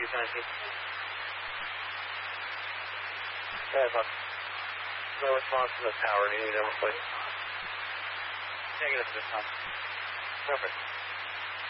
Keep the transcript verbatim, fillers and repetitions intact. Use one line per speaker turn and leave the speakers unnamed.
nineteen. Yeah, fuck. No response from the tower. Do you need them, please? Negative this time. Perfect.